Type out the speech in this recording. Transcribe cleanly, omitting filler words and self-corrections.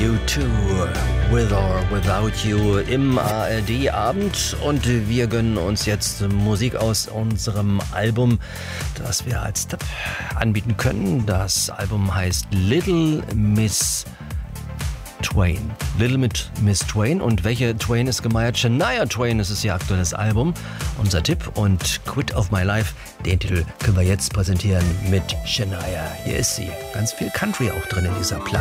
U2, With or Without You im ARD-Abend und wir gönnen uns jetzt Musik aus unserem Album, das wir als Tipp anbieten können. Das Album heißt Little Miss Twain. Little Miss Twain. Und welche Twain ist gemeint? Shania Twain ist es ihr aktuelles Album. Unser Tipp und Quit of My Life, den Titel können wir jetzt präsentieren mit Shania. Hier ist sie. Ganz viel Country auch drin in dieser Platte.